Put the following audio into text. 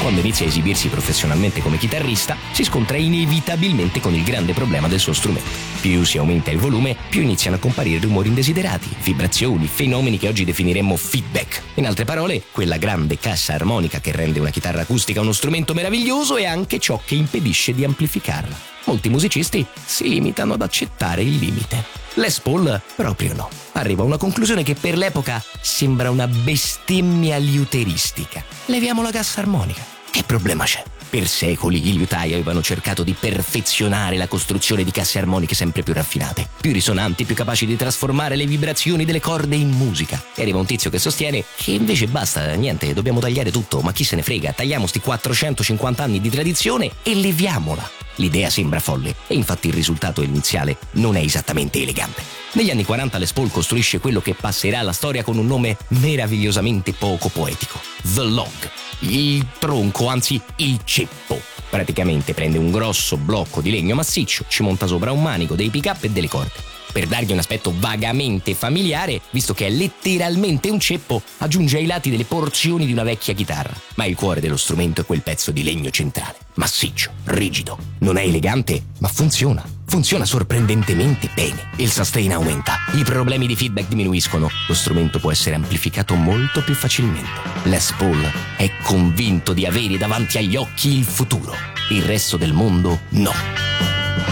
Quando inizia a esibirsi professionalmente come chitarrista, si scontra inevitabilmente con il grande problema del suo strumento. Più si aumenta il volume, più iniziano a comparire rumori indesiderati, vibrazioni, fenomeni che oggi definiremmo feedback. In altre parole, quella grande cassa armonica che rende una chitarra acustica uno strumento meraviglioso è anche ciò che impedisce di amplificarla. Molti musicisti si limitano ad accettare il limite. Les Paul proprio no. Arriva a una conclusione che per l'epoca sembra una bestemmia liuteristica. Leviamo la cassa armonica. Che problema c'è? Per secoli i liutai avevano cercato di perfezionare la costruzione di casse armoniche sempre più raffinate, più risonanti, più capaci di trasformare le vibrazioni delle corde in musica. E arriva un tizio che sostiene che invece basta, niente, dobbiamo tagliare tutto, ma chi se ne frega, tagliamo sti 450 anni di tradizione e leviamola. L'idea sembra folle e infatti il risultato iniziale non è esattamente elegante. Negli anni 40 Les Paul costruisce quello che passerà alla storia con un nome meravigliosamente poco poetico: The Log, il tronco, anzi il ceppo. Praticamente prende un grosso blocco di legno massiccio, ci monta sopra un manico, dei pick-up e delle corde. Per dargli un aspetto vagamente familiare, visto che è letteralmente un ceppo, aggiunge ai lati delle porzioni di una vecchia chitarra. Ma il cuore dello strumento è quel pezzo di legno centrale, massiccio, rigido. Non è elegante, ma funziona. Funziona sorprendentemente bene. Il sustain aumenta, i problemi di feedback diminuiscono, lo strumento può essere amplificato molto più facilmente. Les Paul è convinto di avere davanti agli occhi il futuro. Il resto del mondo no.